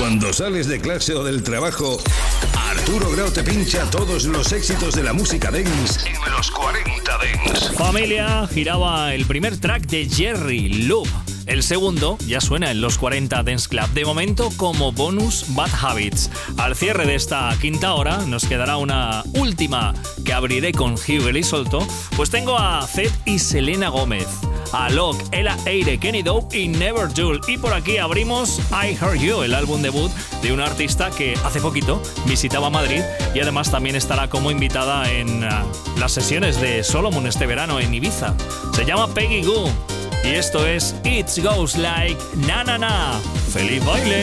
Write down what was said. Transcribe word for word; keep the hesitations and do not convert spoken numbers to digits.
Cuando sales de clase o del trabajo, Arturo Grau te pincha todos los éxitos de la música dance en los cuarenta Dance. Familia, giraba el primer track de Jerry, Loop. El segundo ya suena en los cuarenta Dance Club, de momento como bonus Bad Habits. Al cierre de esta quinta hora nos quedará una última que abriré con Hugel y Solto, pues tengo a Zed y Selena Gómez, a Locke, Ella Eire, Kenny Dope y Never Jewel. Y por aquí abrimos I Heard You, el álbum debut de una artista que hace poquito visitaba Madrid y además también estará como invitada en uh, las sesiones de Solomon este verano en Ibiza. Se llama Peggy Gou y esto es It Goes Like Na Na Na. ¡Feliz baile!